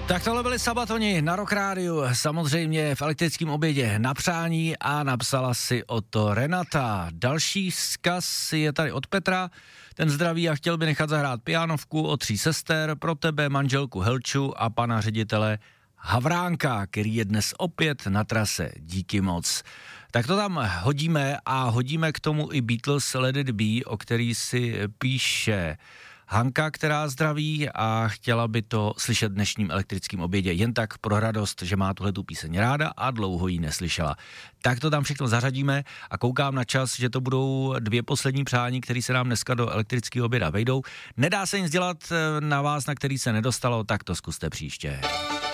Tak tohle byli Sabatoni na Rock Rádiu, samozřejmě v elektrickém obědě na přání a napsala si o to Renata. Další vzkaz je tady od Petra, ten zdraví a chtěl by nechat zahrát pianovku od 3 sester, pro tebe manželku Helču a pana ředitele Havránka, který je dnes opět na trase. Díky moc. Tak to tam hodíme a hodíme k tomu i Beatles Let It Be, o který si píše Hanka, která zdraví a chtěla by to slyšet v dnešním elektrickém obědě. Jen tak pro radost, že má tuhletu píseň ráda a dlouho ji neslyšela. Tak to tam všechno zařadíme a koukám na čas, že to budou 2 poslední přání, které se nám dneska do elektrického oběda vejdou. Nedá se nic dělat na vás, na který se nedostalo, tak to zkuste příště.